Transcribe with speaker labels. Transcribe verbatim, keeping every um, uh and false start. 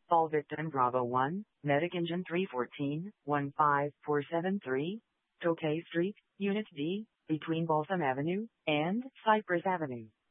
Speaker 1: Call victim Bravo one, Medic Engine three one four, one five four seven three, Tokay Street, Unit D, between Balsam Avenue and Cypress Avenue.